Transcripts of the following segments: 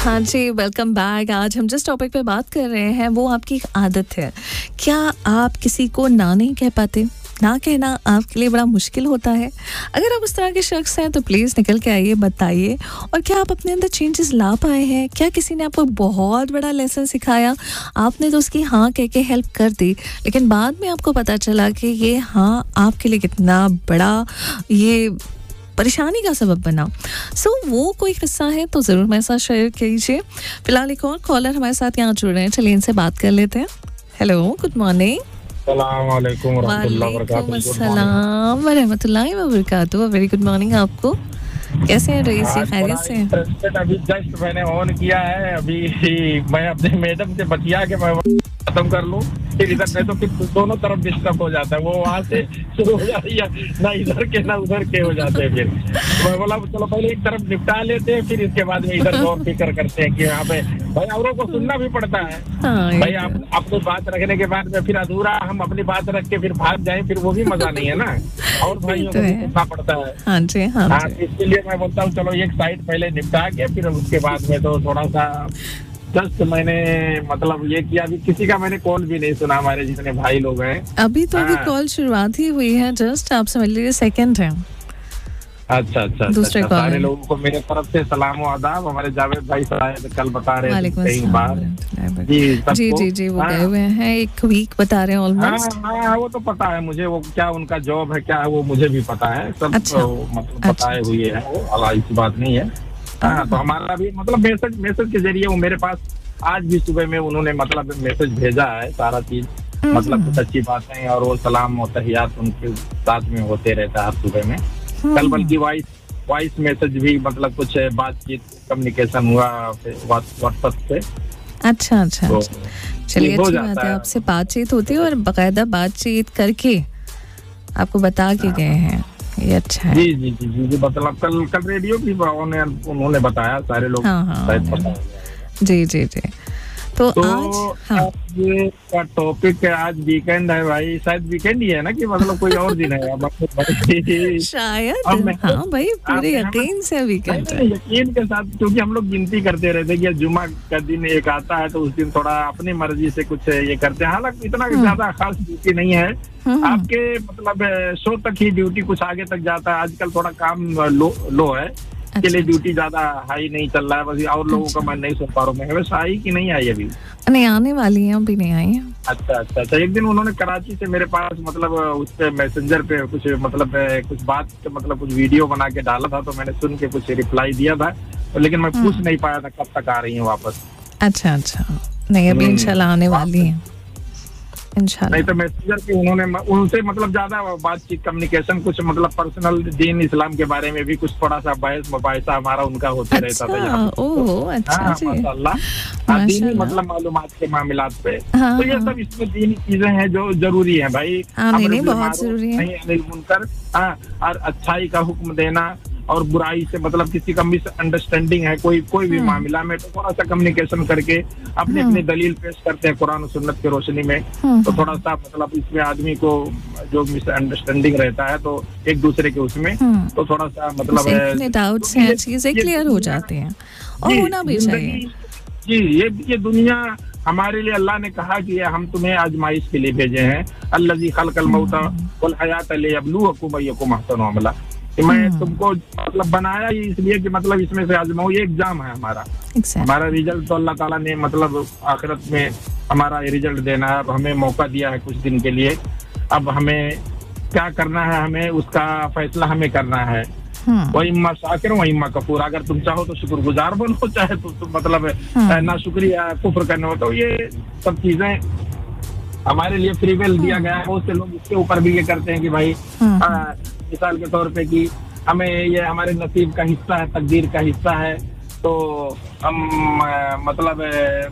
हाँ जी, welcome back. आज हम जिस टॉपिक पे बात कर रहे हैं वो आपकी एक आदत है। क्या आप किसी को ना नहीं कह पाते? ना कहना आपके लिए बड़ा मुश्किल होता है? अगर आप उस तरह के शख्स हैं तो प्लीज़ निकल के आइए, बताइए। और क्या आप अपने अंदर चेंजेस ला पाए हैं? क्या किसी ने आपको बहुत बड़ा लेसन सिखाया? आपने तो उसकी हाँ कह के हेल्प कर दी, लेकिन बाद में आपको पता चला कि ये हाँ आपके लिए कितना बड़ा ये परेशानी का सबब बना। वो कोई किस्सा है तो ज़रूर मेरे साथ शेयर कीजिए। फिलहाल एक और कॉलर हमारे साथ यहाँ जुड़ रहे हैं, चलिए इनसे बात कर लेते हैं। Hello, good morning. अस्सलामुअलैकुम वरहमतुल्लाहि वबरकातुहू। वेरी गुड मॉर्निंग आपको। कैसे हैं रईस, खैरियत से हैं? अभी जस्ट मैंने ऑन किया है, अभी मैं अपने मैडम से बतिया के मैं खत्म कर लूं, फिर इधर नहीं तो फिर दोनों तरफ डिस्टर्ब हो जाता है। वो वहाँ से शुरू हो जाती है, ना इधर के ना उधर के हो जाते हैं। फिर मैं बोला चलो पहले एक तरफ निपटा लेते हैं, फिर इसके बाद में इधर गौर फिक्र करते हैं कि यहाँ पे भाई औरों को सुनना भी पड़ता है। भाई आप अपनी बात रखने के बाद में फिर अधूरा हम अपनी बात रख के फिर भाग जाए, फिर वो भी मजा नहीं है ना। और भाइयों को सुनना पड़ता है। हाँ जी, हाँ जी। इसके लिए मैं बोलता हूँ चलो एक साइड पहले निपटा के फिर उसके बाद में तो थोड़ा सा जस्ट मैंने मतलब ये किया। अभी किसी का मैंने कॉल भी नहीं सुना, हमारे जितने भाई लोग हैं। अभी तो अभी कॉल शुरुआत ही हुई है, जस्ट आप समझ लीजिए सेकंड है। अच्छा। दूसरे कॉल सारे लोगों को मेरे तरफ से सलाम और आदाब। हमारे जावेद भाई शायद कल बता रहे थे कई बार। जी वो गए हुए हैं, एक वीक बता रहे हैं ऑलमोस्ट। हाँ, वो तो पता है मुझे, वो क्या उनका जॉब है क्या है वो मुझे भी पता है सब। अच्छा, मतलब बताए हुए है वो, ऐसी बात नहीं है। हाँ, तो हमारा भी मतलब मैसेज के जरिए वो मेरे पास आज भी सुबह में उन्होंने मतलब मैसेज भेजा है, सारा चीज मतलब कुछ अच्छी बातें और वो सलाम और तहियात उनके साथ में होते रहता है सुबह में। कल बल्कि वॉइस मैसेज भी मतलब कुछ बातचीत कम्युनिकेशन हुआ व्हाट्सएप पे। अच्छा तो चलिए, अच्छी बात है, आपसे बातचीत होती है और बाकायदा बातचीत करके आपको बता के गए हैं, ये अच्छा है। जी मतलब कल रेडियो भी उन्होंने बताया, सारे लोग जी। तो आज ये का टॉपिक है, आज वीकेंड है भाई, शायद वीकेंड ही है ना कि मतलब कोई और दिन है शायद। हाँ भाई, पूरे यकीन से वीकेंड है। यकीन के साथ, क्योंकि हम लोग गिनती करते रहते कि जुमा का दिन एक आता है तो उस दिन थोड़ा अपनी मर्जी से कुछ ये करते हैं। हालांकि इतना ज्यादा खास ड्यूटी नहीं है आपके, मतलब शो तक ही ड्यूटी, कुछ आगे तक जाता है। आजकल थोड़ा काम लो है के लिए ड्यूटी ज्यादा हाई नहीं चल रहा है, बस और लोगों का मैं नहीं सुन पा रहा हूँ। वैसे आई कि नहीं आई अभी? नहीं, आने वाली है, अभी नहीं आई है। अच्छा। एक दिन उन्होंने कराची से मेरे पास मतलब उस पे मैसेंजर पे कुछ मतलब कुछ बात मतलब कुछ वीडियो बना के डाला था, तो मैंने सुन के कुछ रिप्लाई दिया था, लेकिन मैं पूछ नहीं पाया था कब तक आ रही है वापस। अच्छा, नहीं अभी इंशाल्लाह आने वाली है इंशाल्लाह। नहीं तो मैसेंजर पे उन्होंने उनसे मतलब ज्यादा बातचीत कम्युनिकेशन कुछ मतलब पर्सनल दीन इस्लाम के बारे में भी कुछ थोड़ा सा बहस मुबाहिसा हमारा उनका होते रहता था। ओह अच्छा जी, माशाल्लाह। दीनी मतलब मालूमात के मामलात पे तो ये सब इसमें दीनी चीजें हैं जो जरूरी है भाई। नहीं बहुत जरूरी है। मुनकर और अच्छाई का हुक्म देना और बुराई से मतलब किसी का मिसअंडरस्टैंडिंग है कोई भी मामला में, तो थोड़ा सा कम्युनिकेशन करके अपनी दलील पेश करते हैं कुरान और सुन्नत की रोशनी में। तो थोड़ा सा मतलब इसमें आदमी को जो मिसअंडरस्टैंडिंग रहता है तो एक दूसरे के उसमें तो थोड़ा सा मतलब डाउट्स हैं, चीजें क्लियर हो जाती हैं और होना भी चाहिए। जी, ये दुनिया हमारे लिए अल्लाह ने कहा कि हम तुम्हें आजमाइश के लिए भेजे हैं। अल्लज़ी खलक़ल मौता वल हयात लियब्लुवकुम अय्युकुम अहसनु अमला, कि मैं तुमको मतलब बनाया ही इसलिए कि मतलब इसमें से आजमाऊं। ये एग्जाम है हमारा। हमारा रिजल्ट तो अल्लाह ताला ने मतलब आखिरत में हमारा रिजल्ट देना है। अब हमें मौका दिया है कुछ दिन के लिए, अब हमें क्या करना है, हमें उसका फैसला हमें करना है। वही इम्मा शाकिर वही इम्मा कफूर। अगर तुम चाहो तो शुक्रगुजार बनो, चाहे तो तुम मतलब ना शुक्रिया कुफ्र करने हो। तो ये सब चीजें हमारे लिए फ्री विल दिया गया है। बहुत से लोग इसके ऊपर भी ये करते हैं कि भाई मिसाल के तौर पे कि हमें ये हमारे नसीब का हिस्सा है, तकदीर का हिस्सा है, तो हम मतलब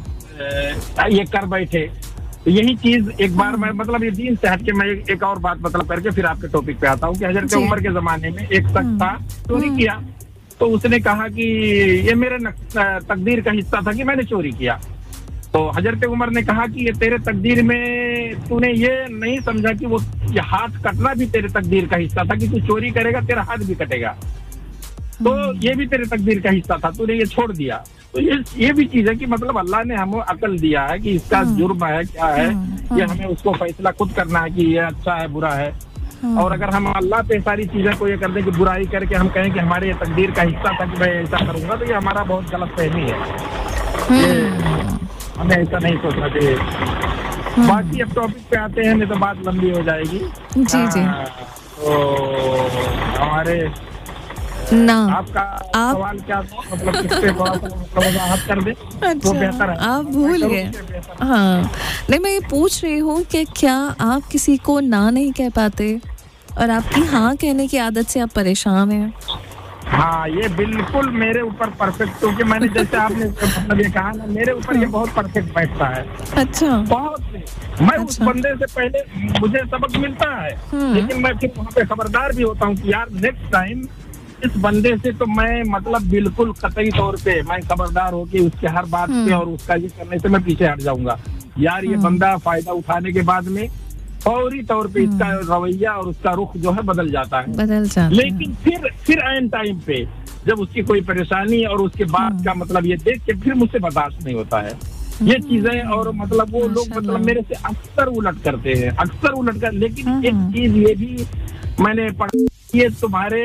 ये कर बैठे। तो यही चीज एक बार मैं मतलब ये दीन से हट के मैं एक और बात मतलब करके फिर आपके टॉपिक पे आता हूँ कि हजरत उमर के जमाने में एक शख्स था, चोरी किया। तो उसने कहा कि ये मेरे तकदीर का हिस्सा था कि मैंने चोरी किया। तो हजरत उमर ने कहा कि ये तेरे तकदीर में तूने ये नहीं समझा कि वो ये हाथ कटना भी तेरे तकदीर का हिस्सा था, कि तू चोरी करेगा तेरा हाथ भी कटेगा। तो ये भी तेरे तकदीर का हिस्सा था, तूने ये छोड़ दिया। तो ये भी चीज है कि मतलब अल्लाह ने हमें अकल दिया है कि इसका जुर्म है क्या है, ये हमें उसको फैसला खुद करना है कि ये अच्छा है बुरा है। और अगर हम अल्लाह पे सारी चीजें को ये कर दें कि बुराई करके हम कहें कि हमारे ये तकदीर का हिस्सा था कि मैं ऐसा करूंगा, तो ये हमारा बहुत गलत फहमी है। ये हमें ऐसा नहीं सोचना चाहिए। बाकी अब टॉपिक पे आते हैं, नहीं तो बात लंबी हो जाएगी। जी जी। तो हमारे ना आपका सवाल क्या था, मतलब किस पे थोड़ा सा मतलब वजाहत कर दे तो बेहतर है। आप भूल गए। हाँ नहीं, मैं ये पूछ रही हूँ कि क्या आप किसी को ना नहीं कह पाते और आपकी हाँ कहने की आदत से आप परेशान हैं? हाँ, ये बिल्कुल मेरे ऊपर परफेक्ट, क्योंकि मैंने जैसे आपने मतलब ये कहा ना, मेरे ऊपर ये बहुत परफेक्ट बैठता है। अच्छा। बहुत। मैं उस बंदे से पहले मुझे सबक मिलता है, लेकिन मैं फिर वहाँ पे खबरदार भी होता हूँ कि यार नेक्स्ट टाइम इस बंदे से तो मैं मतलब बिल्कुल कतई तौर पे मैं खबरदार हो कि उसके हर बात पे और उसका ये करने से मैं पीछे हट जाऊंगा। यार ये बंदा फायदा उठाने के बाद में फौरी तौर पे इसका रवैया और उसका रुख जो है बदल जाता है। लेकिन फिर एन टाइम पे जब उसकी कोई परेशानी और उसके बाद का मतलब ये देख के फिर मुझसे बर्दाश्त नहीं होता है ये चीजें। और मतलब वो लोग मतलब मेरे से अक्सर उलट करते हैं, अक्सर उलट कर। लेकिन एक चीज ये भी मैंने पढ़ा, ये तुम्हारे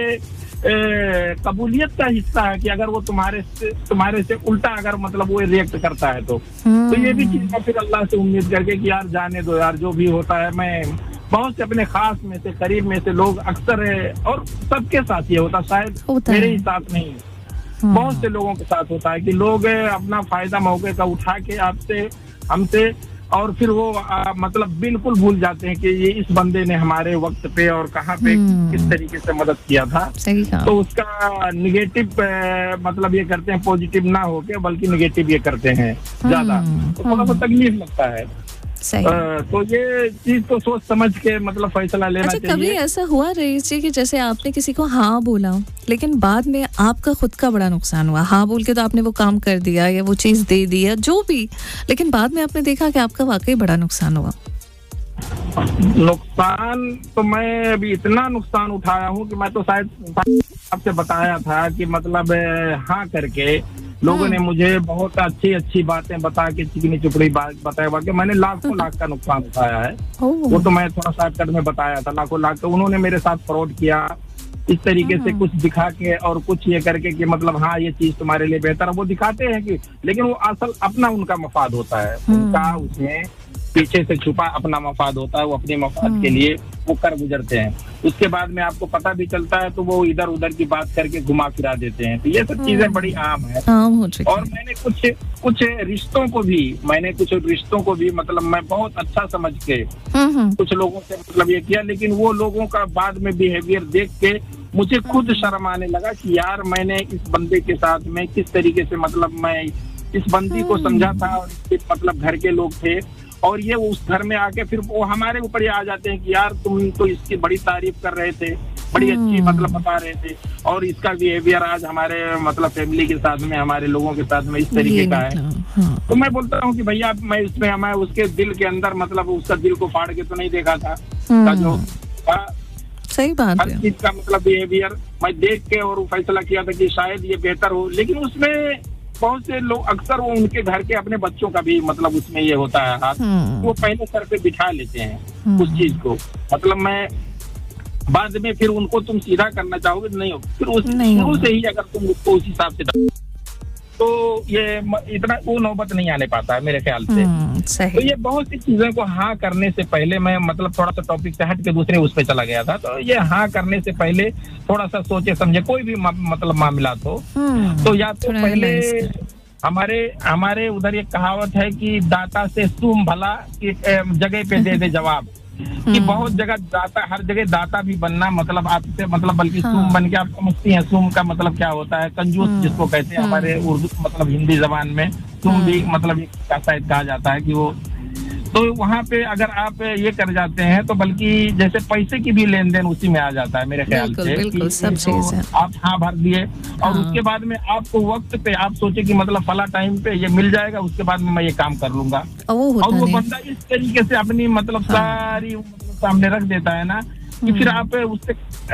कबूलियत का हिस्सा है कि अगर वो तुम्हारे से उल्टा अगर मतलब वो रिएक्ट करता है तो ये भी चीज मैं फिर अल्लाह से उम्मीद करके कि यार जाने दो यार, जो भी होता है। मैं बहुत से अपने खास में से करीब में से लोग अक्सर और सबके साथ ये होता, शायद मेरे ही साथ नहीं, बहुत से लोगों के साथ होता है कि लोग अपना फायदा मौके का उठा के आपसे हमसे और फिर वो मतलब बिल्कुल भूल जाते हैं कि ये इस बंदे ने हमारे वक्त पे और कहाँ पे किस तरीके से मदद किया था। तो उसका निगेटिव मतलब ये करते हैं, पॉजिटिव ना होके बल्कि निगेटिव ये करते हैं ज्यादा, तो थोड़ा सा तकलीफ लगता है। तो ये चीज तो सोच समझ के मतलब फैसला लेना चाहिए। कभी ऐसा हुआ रईस जी कि जैसे आपने किसी को हाँ बोला लेकिन बाद में आपका खुद का बड़ा नुकसान हुआ? हाँ बोल के तो आपने वो काम कर दिया या वो चीज दे दी या जो भी, लेकिन बाद में आपने देखा कि आपका वाकई बड़ा नुकसान हुआ। नुकसान तो मैं अभी इतना नुकसान उठाया हूँ कि मैं तो शायद आपसे बताया था कि मतलब हाँ करके लोगों ने मुझे बहुत अच्छी बातें बता के चिकनी चुपड़ी बात बताया कि मैंने लाखों लाख का नुकसान उठाया है। वो तो मैं थोड़ा शॉर्टकट में बताया था, लाखों लाख। तो उन्होंने मेरे साथ फ्रॉड किया इस तरीके से, कुछ दिखा के और कुछ ये करके कि मतलब हाँ ये चीज तुम्हारे लिए बेहतर है। वो दिखाते हैं कि, लेकिन वो असल अपना उनका मफाद होता है, उनका उसमें पीछे से छुपा अपना मफाद होता है। वो अपने मफाद के लिए वो कर गुजरते हैं, उसके बाद में आपको पता भी चलता है तो वो इधर उधर की बात करके घुमा फिरा देते हैं। तो ये सब चीजें बड़ी आम है। और मैंने कुछ रिश्तों को भी मतलब मैं बहुत अच्छा समझ के कुछ लोगों से मतलब ये किया, लेकिन वो लोगों का बाद में बिहेवियर देख के मुझे खुद शर्म आने लगा कि यार मैंने इस बंदे के साथ में किस तरीके से मतलब मैं इस बंदी को समझा था और इसके मतलब घर के लोग थे और ये उस घर में आके फिर वो हमारे ऊपर ये आ जाते हैं कि यार तुम तो इसकी बड़ी तारीफ कर रहे थे, बड़ी अच्छी मतलब बता रहे थे और इसका बिहेवियर आज हमारे मतलब फैमिली के साथ में हमारे लोगों के साथ में इस तरीके का है। तो मैं बोलता हूँ कि भैया मैं इसमें मैं उसके दिल के अंदर मतलब उसका दिल को फाड़ के तो नहीं देखा था, जो सही बात हर चीज का मतलब बिहेवियर मैं देख के और फैसला किया था कि शायद ये बेहतर हो। लेकिन उसमें बहुत से लोग अक्सर वो उनके घर के अपने बच्चों का भी मतलब उसमें ये होता है हाथ, वो पहले सर पे बिठा लेते हैं उस चीज को। मतलब मैं बाद में फिर उनको तुम सीधा करना चाहोगे नहीं हो, फिर उस शुरू से ही अगर तुम उसको उस हिसाब से तो ये इतना वो नौबत नहीं आने पाता है मेरे ख्याल से। तो ये बहुत सी चीजों को हाँ करने से पहले मैं मतलब थोड़ा सा टॉपिक से हट के दूसरे उस पे चला गया था। तो ये हाँ करने से पहले थोड़ा सा सोचे समझे कोई भी मतलब मामला तो या तो पहले हमारे उधर एक कहावत है कि दाता से सूम भला की जगह पे दे दे जवाब, कि बहुत जगह दाता, हर जगह दाता भी बनना मतलब आपसे मतलब बल्कि सूम बन के आप समझती हैं सूम का मतलब क्या होता है, कंजूस जिसको कहते हैं हमारे उर्दू मतलब हिंदी जबान में सूम भी मतलब शायद कहा जाता है कि वो। तो वहाँ पे अगर आप ये कर जाते हैं तो बल्कि जैसे पैसे की भी लेन देन उसी में आ जाता है मेरे ख्याल से। बिल्कुल, सब चीज है। आप हाँ भर दिए और उसके बाद में आपको वक्त पे आप सोचे कि मतलब फला टाइम पे ये मिल जाएगा, उसके बाद में मैं ये काम कर लूंगा और वो बंदा इस तरीके से अपनी मतलब सारी मतलब सामने रख देता है ना कि फिर आप उससे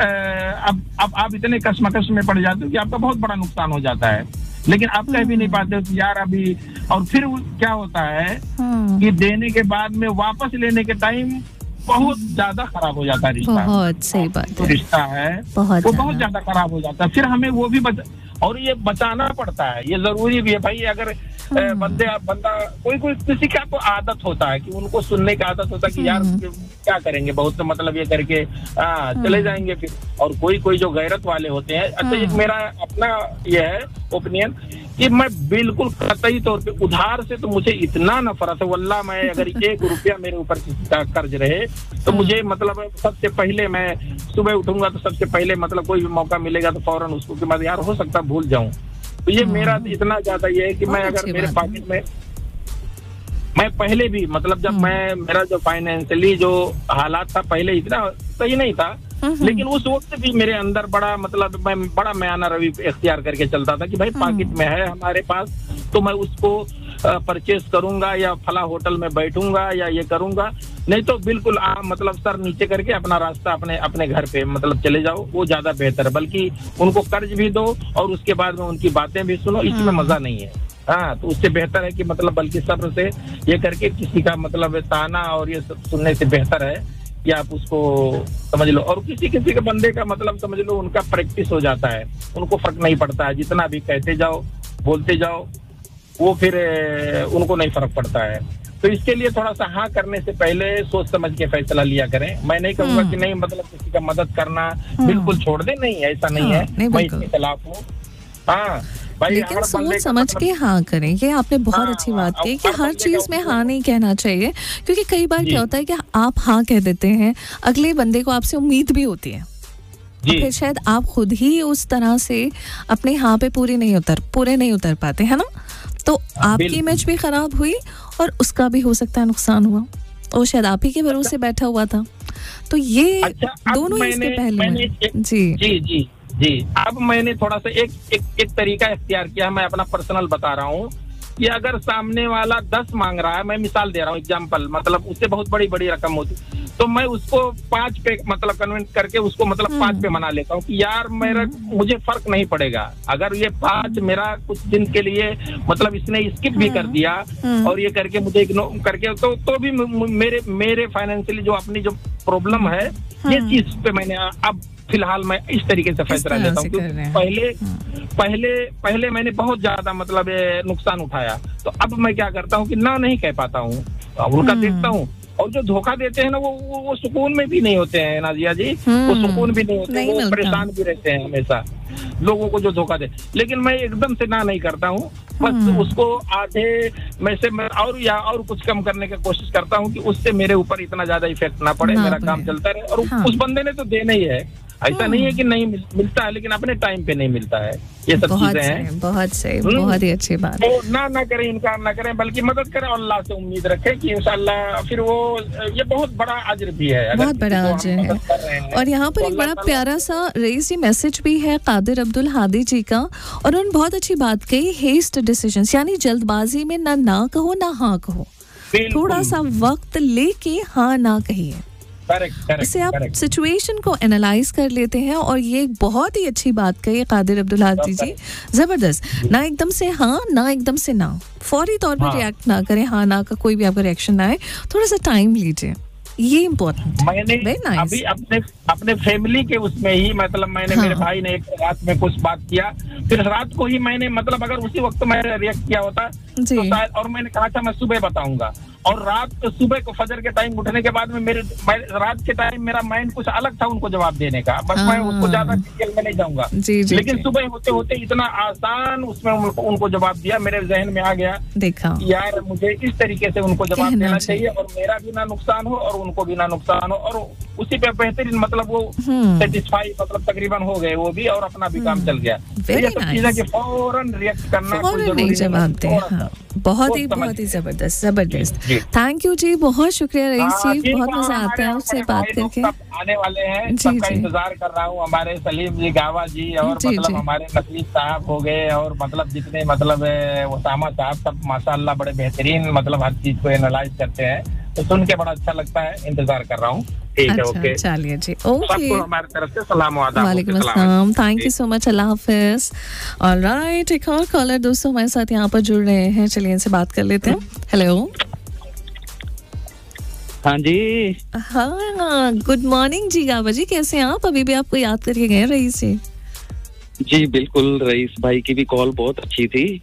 अब आप इतने कश्मकश में पड़ जाते हो कि आपका बहुत बड़ा नुकसान हो जाता है, लेकिन आप कह भी नहीं पाते हो कि यार अभी, और फिर क्या होता है कि देने के बाद में वापस लेने के टाइम बहुत ज्यादा खराब हो जाता है रिश्ता। बहुत सही बात तो रिश्ता है वो बहुत ज्यादा खराब हो जाता है, फिर हमें वो भी और ये बचाना पड़ता है, ये जरूरी भी है भाई। अगर बंदा कोई किसी का तो आदत होता है कि उनको सुनने का आदत होता है कि यार क्या करेंगे, बहुत मतलब ये करके चले जाएंगे फिर। और कोई जो गैरत वाले होते हैं, अच्छा एक मेरा अपना ये है ओपिनियन कि मैं बिल्कुल कतई तौर पे उधार से तो मुझे इतना नफरत है वल्लाह, मैं अगर 1 रुपया मेरे ऊपर किसी का कर्ज रहे तो मुझे मतलब सबसे पहले मैं सुबह उठूंगा तो सबसे पहले मतलब कोई भी मौका मिलेगा तो फौरन उसको कि मैं यार हो सकता है भूल जाऊं। तो ये मेरा इतना ज्यादा ये है कि मैं अगर मेरे पॉकेट में, मैं पहले भी मतलब जब मेरा जो फाइनेंशियली जो हालात था पहले इतना सही नहीं था, लेकिन उस वक्त भी मेरे अंदर बड़ा मतलब मैं बड़ा म्याना रवि इख्तियार करके चलता था कि भाई पॉकेट में है हमारे पास तो मैं उसको परचेस करूंगा या फला होटल में बैठूंगा या ये करूंगा, नहीं तो बिल्कुल मतलब सर नीचे करके अपना रास्ता अपने घर पे मतलब चले जाओ, वो ज्यादा बेहतर है। बल्कि उनको कर्ज भी दो और उसके बाद में उनकी बातें भी सुनो, इसमें मजा नहीं है। हाँ, तो उससे बेहतर है कि मतलब बल्कि सब्र से ये करके किसी का मतलब ताना और ये सब सुनने से बेहतर है कि आप उसको समझ लो। और किसी के बंदे का मतलब समझ लो उनका प्रैक्टिस हो जाता है, उनको फर्क नहीं पड़ता है, जितना भी कहते जाओ बोलते जाओ वो फिर उनको नहीं फर्क पड़ता है। तो इसके लिए थोड़ा सा हाँ करने से पहले सोच समझ के फैसला लिया करें। मैं नहीं कहूँगा कि नहीं मतलब किसी का मदद करना बिल्कुल छोड़ दे, नहीं ऐसा नहीं है, मैं इसके खिलाफ हूँ। हाँ भाई, लेकिन सोच समझ के हाँ करें, ये आपने बहुत अच्छी बात की कि हर चीज में हाँ नहीं कहना चाहिए, क्योंकि कई बार क्या होता है कि आप हाँ कह देते हैं, अगले बंदे को आपसे उम्मीद भी होती है, फिर शायद आप खुद ही उस तरह से अपने हाँ पे पूरे नहीं उतर पाते, है ना? तो आपकी इमेज भी खराब हुई और उसका भी हो सकता है नुकसान हुआ, और शायद आप ही के भरोसे बैठा हुआ था। तो ये दोनों इसके पहलू हैं। जी, अब मैंने थोड़ा सा एक तरीका इख्तियार किया, मैं अपना पर्सनल बता रहा हूँ कि अगर सामने वाला 10 मांग रहा है, मैं मिसाल दे रहा हूँ एग्जांपल, मतलब उससे बहुत बड़ी रकम होती, तो मैं उसको 5 पे मतलब कन्विंस करके उसको मतलब 5 पे मना लेता हूँ कि यार मुझे फर्क नहीं पड़ेगा अगर ये 5 मेरा कुछ दिन के लिए मतलब इसने स्किप भी कर दिया और ये करके मुझे इग्नोर करके तो भी मेरे फाइनेंशियली जो अपनी जो प्रॉब्लम है ये चीज पे मैंने अब फिलहाल मैं इस तरीके से फैसला लेता हूँ, क्योंकि पहले मैंने बहुत ज्यादा मतलब नुकसान उठाया, तो अब मैं क्या करता हूँ कि ना नहीं कह पाता हूँ, उनका देखता हूँ। और जो धोखा देते हैं ना वो सुकून में भी नहीं होते हैं नाजिया जी, वो सुकून भी नहीं होते, वो परेशान भी रहते हैं हमेशा लोगों को जो धोखा दे। लेकिन मैं एकदम से ना नहीं करता हूँ, बस उसको आधे में से मैं और कुछ कम करने की कोशिश करता हूँ कि उससे मेरे ऊपर इतना ज्यादा इफेक्ट ना पड़े, मेरा काम चलता रहे। और उस बंदे ने तो देना ही है, ऐसा नहीं है कि नहीं मिलता है, लेकिन अपने टाइम पे नहीं मिलता है। ये सब चीजें हैं। बहुत सही, बहुत ही अच्छी बात। तो ना करें, इनकार ना करें, बल्कि मदद करें और अल्लाह से उम्मीद रखें कि इंशाल्लाह फिर वो ये बहुत बड़ा अज्र भी है, बहुत बड़ा अज्र है। और यहाँ पर एक बड़ा प्यारा सा रेसी मैसेज भी है कादिर अब्दुल हादी जी का, और उन्होंने बहुत अच्छी बात कही, हेस्ट डिसीजंस, यानी जल्दबाजी में ना कहो ना हाँ कहो, थोड़ा सा वक्त लेके हाँ ना कहिए। इससे आप सिचुएशन को एनालाइज कर लेते हैं, और ये बहुत ही अच्छी बात कही कादिर अब्दुल हादी जी, जबरदस्त। ना एकदम से हाँ, ना एकदम से ना, फौरी तौर पर रिएक्ट ना करें, हाँ ना का कोई भी आपका रिएक्शन ना आए, थोड़ा सा टाइम लीजिए, ये इम्पोर्टेंट। मैंने अभी अपने फैमिली के उसमें ही मतलब मैंने मेरे भाई ने एक रात में कुछ बात किया, फिर रात को ही मैंने मतलब अगर उसी वक्त मैंने रिएक्ट किया होता तो शायद, और मैंने कहा था मैं सुबह बताऊंगा, और सुबह को फजर के टाइम उठने के बाद में रात के टाइम मेरा माइंड कुछ अलग था उनको जवाब देने का, बस मैं उसको ज्यादा डिटेल में नहीं जाऊंगा, लेकिन सुबह होते होते इतना आसान उसमें उनको जवाब दिया, मेरे जहन में आ गया, देखा यार मुझे इस तरीके से उनको जवाब देना चाहिए और मेरा भी ना नुकसान हो और उनको भी ना नुकसान हो, और उसी पे बेहतरीन मतलब वो सेटिस्फाई मतलब तकरीबन हो गए वो भी, और अपना भी काम चल गया। ये सब चीजें कि फौरन रिएक्ट करना कोई जरूरी जवाब दे। बहुत ही जबरदस्त। थैंक यू जी, बहुत शुक्रिया रईस जी, बहुत मजा आता है आपसे बात करके। आने वाले हैं, सबका इंतजार कर रहा हूँ, हमारे सलीम जी, गावा जी, और मतलब हमारे नकली साहब हो गए, और मतलब जितने मतलब उसामा साहब, सब माशाअल्लाह बड़े बेहतरीन मतलब हर चीज को एनालाइज करते हैं, तो सुन के बड़ा अच्छा लगता है। इंतजार कर रहा हूँ। ठीक है, ओके। चलिए जी, ओके, सबको हमारी तरफ से सलाम और आदाब। वालेकुम अस्सलाम, thank you so much, Allah Hafiz. Alright, एक और कॉलर दोस्तों हमारे साथ यहाँ पर जुड़ रहे हैं, चलिए इनसे बात कर लेते हैं। हेलो, हाँ जी, हाँ, गुड मॉर्निंग जी गाबा जी, कैसे हैं आप? अभी भी आपको याद करके गए रईस जी? जी बिल्कुल, रईस भाई की भी कॉल बहुत अच्छी थी।